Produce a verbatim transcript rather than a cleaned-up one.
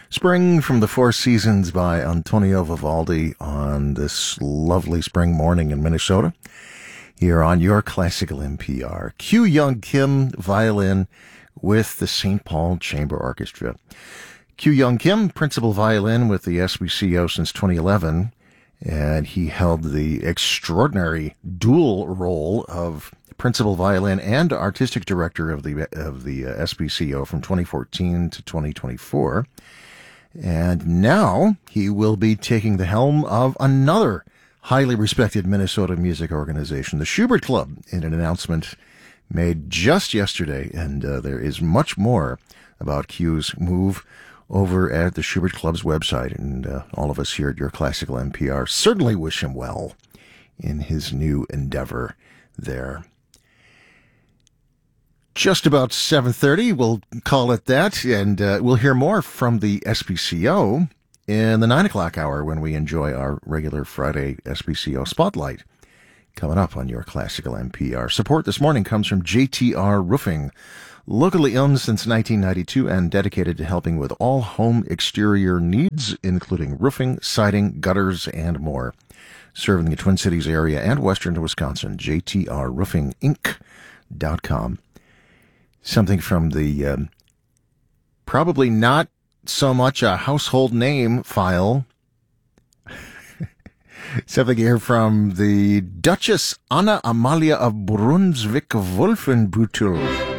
Spring from the Four Seasons by Antonio Vivaldi on this lovely spring morning in Minnesota. Here on your Classical N P R. Kyu Young Kim, violin with the Saint Paul Chamber Orchestra. Kyu Young Kim, principal violin with the S B C O since twenty eleven, and he held the extraordinary dual role of principal violin and artistic director of the of the uh, S B C O from twenty fourteen to twenty twenty-four. And now he will be taking the helm of another highly respected Minnesota music organization, the Schubert Club, in an announcement made just yesterday. And uh, there is much more about Kyu's move over at the Schubert Club's website. And uh, all of us here at Your Classical N P R certainly wish him well in his new endeavor there. Just about seven thirty, we'll call it that, and uh, we'll hear more from the S B C O in the nine o'clock hour when we enjoy our regular Friday S B C O Spotlight. Coming up on Your Classical N P R. Support this morning comes from J T R Roofing, locally owned since nineteen ninety-two and dedicated to helping with all home exterior needs, including roofing, siding, gutters, and more. Serving the Twin Cities area and western Wisconsin, J T R roofing inc dot com. Something from the um, probably not so much a household name file. Something here from the Duchess Anna Amalia of Brunswick-Wolfenbüttel.